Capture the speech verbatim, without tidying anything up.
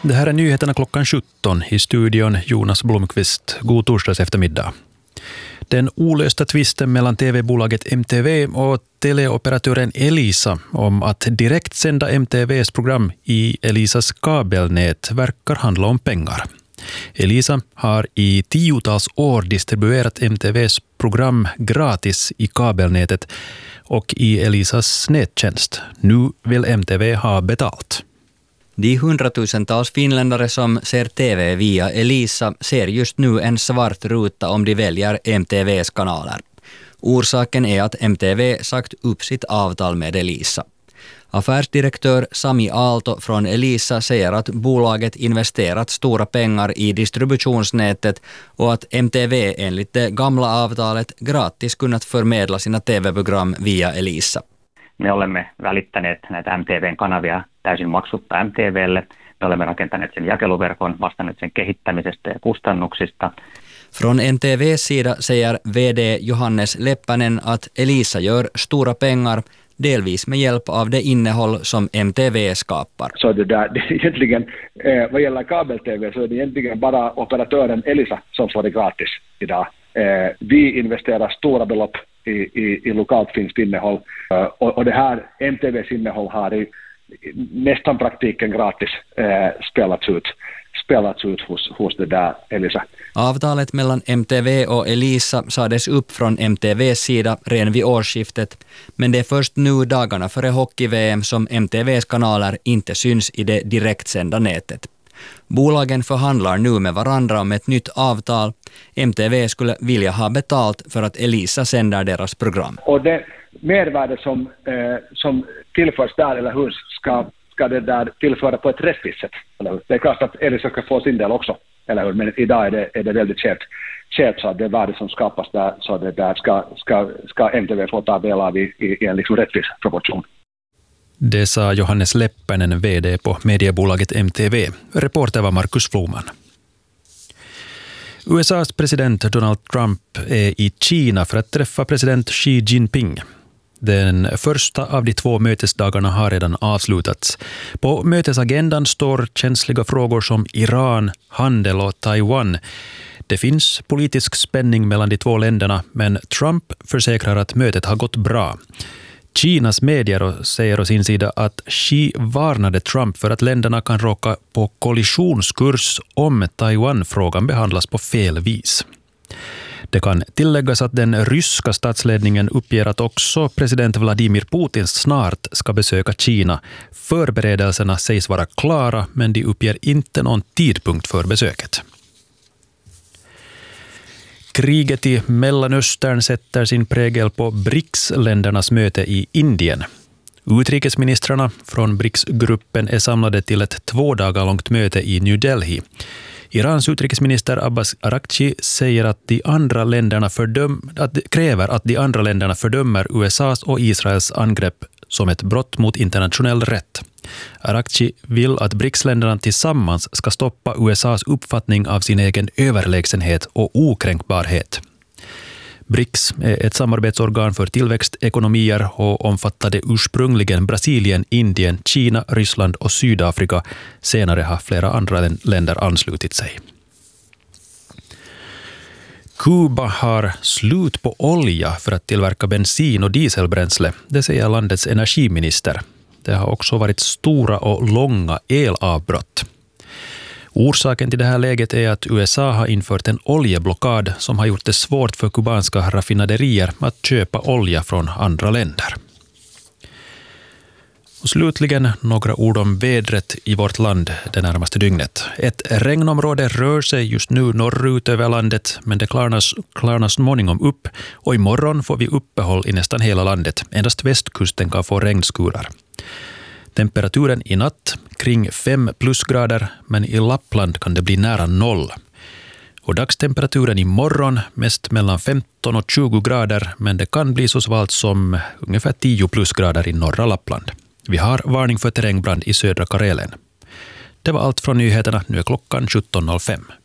Det här är nyheterna klockan sjutton i studion Jonas Blomqvist. God torsdags eftermiddag. Den olösta tvisten mellan tv-bolaget M T V och teleoperatören Elisa om att direkt sända M T V:s program i Elisas kabelnät verkar handla om pengar. Elisa har i tiotals år distribuerat M T V:s program gratis i kabelnätet och i Elisas nättjänst. Nu vill M T V ha betalt. De hundratusentals finländare som ser tv via Elisa ser just nu en svart ruta om de väljer M T V:s kanaler. Orsaken är att M T V sagt upp sitt avtal med Elisa. Affärsdirektör Sami Aalto från Elisa säger att bolaget investerat stora pengar i distributionsnätet och att M T V enligt det gamla avtalet gratis kunnat förmedla sina tv-program via Elisa. Me olemme välittäneet näitä M T V:n kanavia täysin maksutta M T V:lle. Me olemme rakentaneet sen jakeluverkon, vastanneet sen kehittämisestä ja kustannuksista. Från M T V:s sida säger vd Johannes Leppänen att Elisa gör stora pengar, delvis med hjälp av det innehåll som M T V skapar. Så det där, det är egentligen, eh, vad gäller kabel-tv så är det egentligen bara operatören Elisa som får det gratis idag. Eh, vi investerar stora belopp i, i, i lokalt finskt innehåll uh, och, och det här M T V:s innehåll har i nästan praktiken gratis eh, spelats ut, spelats ut hos, hos det där Elisa. Avtalet mellan M T V och Elisa sades upp från M T V:s sida redan vid årsskiftet, men det är först nu dagarna före hockey-V M som M T V:s kanaler inte syns i det direktsända nätet. Bolagen förhandlar nu med varandra om ett nytt avtal. M T V skulle vilja ha betalt för att Elisa sänder deras program. Och det mervärde som, eh, som tillförs där, eller hur, ska, ska det där tillföra på ett rättvist sätt. Eller? Det är klart att Elisa ska få sin del också, eller hur? Men idag är det, är det väldigt skevt. Skevt så att det värde som skapas där, så det där ska, ska, ska M T V få ta del av i, i, i en liksom rättvis proportion. Det sa Johannes Leppänen, vd på mediebolaget M T V. Reporter var Markus Floman. U S A:s president Donald Trump är i Kina för att träffa president Xi Jinping. Den första av de två mötesdagarna har redan avslutats. På mötesagendan står känsliga frågor som Iran, handel och Taiwan. Det finns politisk spänning mellan de två länderna, men Trump försäkrar att mötet har gått bra. Kinas medier säger å sin sida att Xi varnade Trump för att länderna kan råka på kollisionskurs om Taiwan-frågan behandlas på fel vis. Det kan tilläggas att den ryska statsledningen uppger att också president Vladimir Putin snart ska besöka Kina. Förberedelserna sägs vara klara, men de uppger inte någon tidpunkt för besöket. Kriget i Mellanöstern sätter sin prägel på BRICS-ländernas möte i Indien. Utrikesministrarna från BRICS-gruppen är samlade till ett två dagar långt möte i New Delhi. Irans utrikesminister Abbas Araghchi säger att de andra länderna fördöm, att, kräver att de andra länderna fördömer U S A:s och Israels angrepp som ett brott mot internationell rätt. Araghchi vill att BRICS-länderna tillsammans ska stoppa U S A:s uppfattning av sin egen överlägsenhet och okränkbarhet. BRICS är ett samarbetsorgan för tillväxtekonomier och omfattade ursprungligen Brasilien, Indien, Kina, Ryssland och Sydafrika. Senare har flera andra länder anslutit sig. Kuba har slut på olja för att tillverka bensin och dieselbränsle, det säger landets energiminister. Det har också varit stora och långa elavbrott. Orsaken till det här läget är att U S A har infört en oljeblockad som har gjort det svårt för kubanska raffinaderier att köpa olja från andra länder. Och slutligen några ord om vädret i vårt land det närmaste dygnet. Ett regnområde rör sig just nu norrut över landet, men det klarnas, klarnas småningom upp och imorgon får vi uppehåll i nästan hela landet. Endast västkusten kan få regnskurar. Temperaturen i natt kring fem plusgrader, men i Lappland kan det bli nära noll. Och dagstemperaturen i morgon mest mellan femton och tjugo grader, men det kan bli så svalt som ungefär tio plusgrader i norra Lappland. Vi har varning för terrängbrand i södra Karelen. Det var allt från nyheterna. Nu är klockan sjutton noll fem.